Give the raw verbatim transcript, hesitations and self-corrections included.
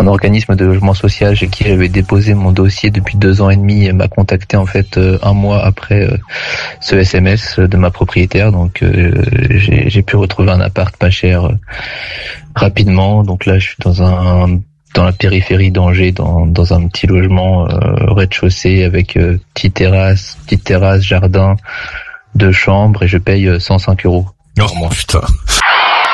un organisme de logement social chez qui j'avais déposé mon dossier depuis deux ans et demi m'a contacté en fait euh, un mois après euh, ce S M S de ma propriétaire. Donc euh, j'ai, j'ai pu retrouver un appart pas cher euh, rapidement. Donc là, je suis dans un dans la périphérie d'Angers, dans dans un petit logement euh, rez-de-chaussée avec euh, petite terrasse, petite terrasse, jardin, deux chambres et je paye cent cinq euros. Oh putain.